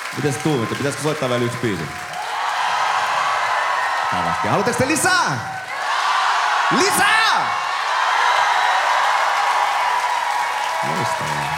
Miten sä tuumitte? Pitäisikö soittaa vielä yksi biisi? Haluatteko te lisää? Lisää! Loistavaa.